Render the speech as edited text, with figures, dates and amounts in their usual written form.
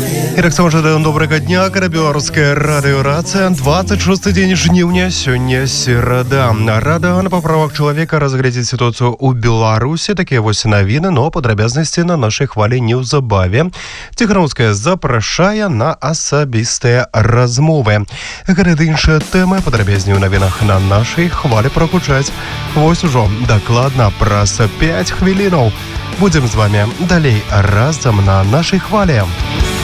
І таксама жадаем добрага дня, Беларуская радыёрацыя. 26 дзень жніўня, сёння серада. Рада на паправах чалавека разгледзець сітуацыю ў Беларусі. Такія вось навіны, но падрабязнасці на нашай хвалі неўзабаве. Ціханаўская запрашае на асабістыя размовы. Гэта іншыя тэмы, падрабязней у навінах на нашай хвалі прагучаць. Вось ужо дакладна праз 5 хвілінаў. Будзем з вами далей разам на нашай хвалі.